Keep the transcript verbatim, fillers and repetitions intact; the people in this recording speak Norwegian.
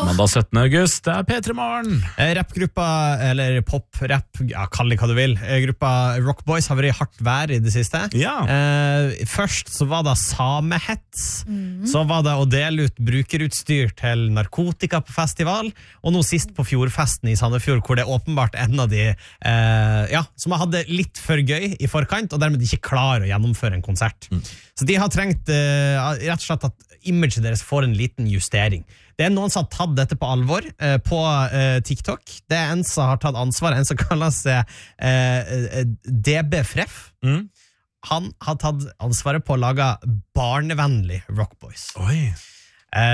Mandag syttende august, det er P tre Morgen. Rappgruppa, eller pop-rapp, ja, kall det hva du vil. Gruppa Rock Boys har vært i hardt vær i det siste. Ja. Eh, først så var det samehets, mm. så var det å dele ut brukerutstyr til narkotika på festival, og nå sist på Fjordfesten i Sandefjord, hvor det er åpenbart en av de eh, ja, som hadde litt for gøy i forkant, og dermed ikke klar å gjennomføre en konsert. Mm. Så de har trengt eh, rett og slett at imaget deres får en liten justering. Det er noen som har tatt dette på alvor eh, på eh, TikTok. Det er en som har tatt ansvar, en som kaller seg eh, D B Freff. Mm. Han har tatt ansvaret på å lage barnevennlig Rock Boys. Oi.